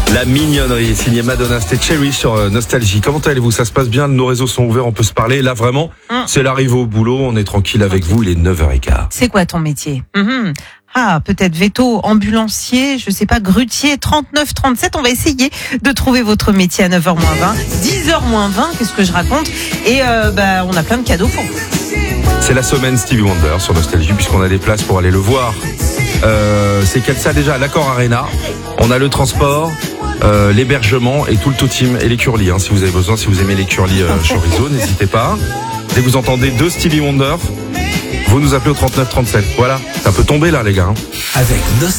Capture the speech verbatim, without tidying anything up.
La mignonnerie, signé Madonna, c'était Cherry sur euh, Nostalgie. Comment allez-vous? Ça se passe bien? Nos réseaux sont ouverts, on peut se parler. Là, vraiment, mmh. c'est l'arrivée au boulot. On est tranquille avec vous. Il est neuf heures quinze. C'est quoi ton métier? mmh. Ah, peut-être veto, ambulancier, je sais pas, grutier, trente-neuf trente-sept. On va essayer de trouver votre métier à neuf heures moins vingt, dix heures moins vingt, qu'est-ce que je raconte? Et euh, bah, on a plein de cadeaux pour vous. C'est la semaine Stevie Wonder sur Nostalgie, puisqu'on a des places pour aller le voir. Euh, c'est quel ça déjà? L'Accor Arena. On a le transport, euh, l'hébergement et tout le tout-team et les curlis. Hein, si vous avez besoin, si vous aimez les curlis euh, chorizo, n'hésitez pas. Dès que vous entendez deux Stevie Wonder, vous nous appelez au trente-neuf trente-sept. Voilà, ça peut tomber là les gars. Hein. Avec Nostalgie.